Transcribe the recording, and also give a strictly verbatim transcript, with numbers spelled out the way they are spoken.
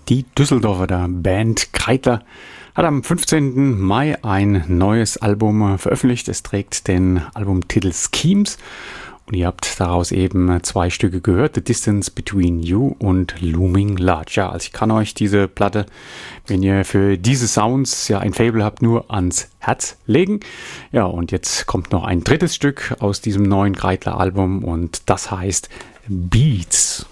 Die Düsseldorfer der Band Kreidler hat am fünfzehnten Mai ein neues Album veröffentlicht. Es trägt den Albumtitel Schemes und ihr habt daraus eben zwei Stücke gehört, The Distance Between You und Looming Large. Ja, also ich kann euch diese Platte, wenn ihr für diese Sounds ja ein Faible habt, nur ans Herz legen. Ja, und jetzt kommt noch ein drittes Stück aus diesem neuen Kreidler Album und das heißt Beats.